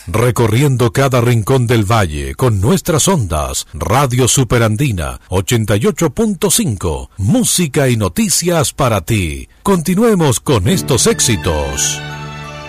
Recorriendo cada rincón del valle con nuestras ondas, Radio Superandina 88.5, música y noticias para ti. Continuemos con estos éxitos.